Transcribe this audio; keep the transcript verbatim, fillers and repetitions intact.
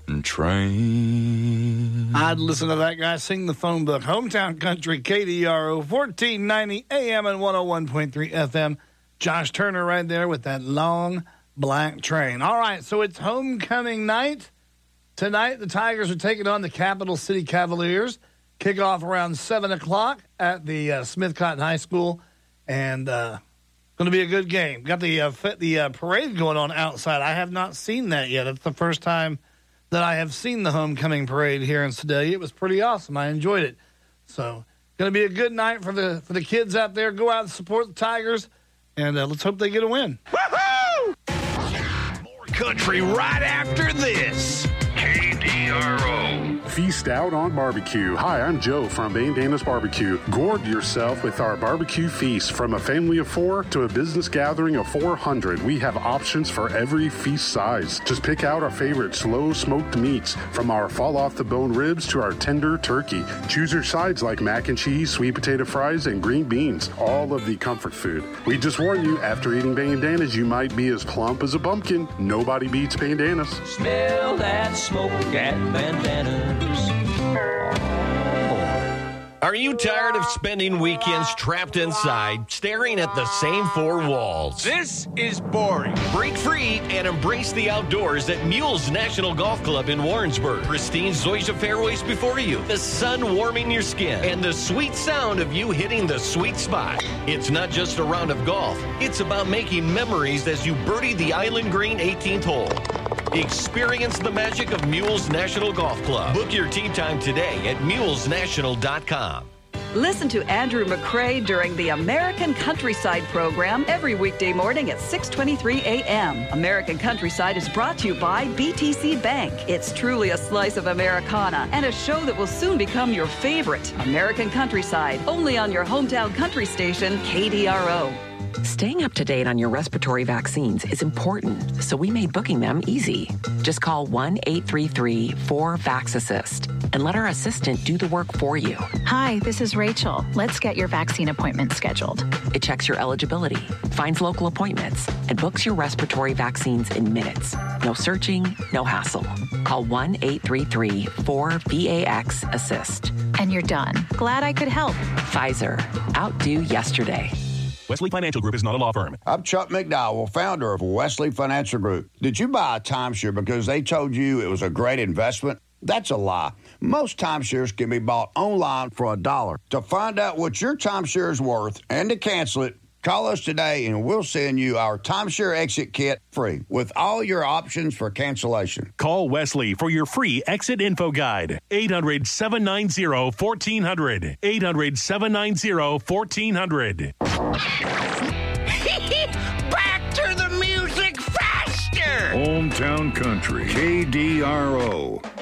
train. I'd listen to that guy sing the phone book. Hometown Country, K D R O, fourteen ninety A M and one oh one point three F M. Josh Turner right there with that long black train. All right, so it's homecoming night. Tonight, the Tigers are taking on the Capital City Cavaliers. Kickoff around seven o'clock at the uh, Smith Cotton High School. And uh, going to be a good game. Got the uh, the uh, parade going on outside. I have not seen that yet. It's the first time that I have seen the homecoming parade here in Sedalia. It was pretty awesome. I enjoyed it. So, going to be a good night for the for the kids out there. Go out and support the Tigers, and uh, let's hope they get a win. Woohoo! More country right after this. K D R O. Feast out on barbecue. Hi, I'm Joe from Bandanas Barbecue. Gourd yourself with our barbecue feast. From a family of four to a business gathering of four hundred, we have options for every feast size. Just pick out our favorite slow smoked meats, from our fall off the bone ribs to our tender turkey. Choose your sides like mac and cheese, sweet potato fries, and green beans. All of the comfort food. We just warn you, after eating Bandanas, you might be as plump as a pumpkin. Nobody beats Bandanas. Smell that smoke at Bandanas. Are you tired of spending weekends trapped inside, staring at the same four walls? This is boring. Break free and embrace the outdoors at Mules National Golf Club in Warrensburg. Pristine zoysia fairways before you, the sun warming your skin, and the sweet sound of you hitting the sweet spot. It's not just a round of golf. It's about making memories as you birdie the Island Green eighteenth hole. Experience the magic of Mules National Golf Club. Book your tee time today at mules national dot com. Listen to Andrew McCrae during the American Countryside program every weekday morning at six twenty-three A M. American Countryside is brought to you by B T C Bank. It's truly a slice of Americana and a show that will soon become your favorite. American Countryside, only on your hometown country station, K D R O. Staying up to date on your respiratory vaccines is important, so we made booking them easy. Just call one eight three three four VAX-ASSIST and let our assistant do the work for you. Hi, this is Rachel. Let's get your vaccine appointment scheduled. It checks your eligibility, finds local appointments, and books your respiratory vaccines in minutes. No searching, no hassle. Call one eight three three four VAX-ASSIST. And you're done. Glad I could help. Pfizer. Outdo yesterday. Wesley Financial Group is not a law firm. I'm Chuck McDowell, founder of Wesley Financial Group. Did you buy a timeshare because they told you it was a great investment? That's a lie. Most timeshares can be bought online for a dollar. To find out what your timeshare is worth and to cancel it, call us today and we'll send you our timeshare exit kit free with all your options for cancellation. Call Wesley for your free exit info guide. eight hundred, seven nine zero, one four zero zero. eight hundred, seven nine zero, one four zero zero. Back to the music faster! Hometown Country, K D R O.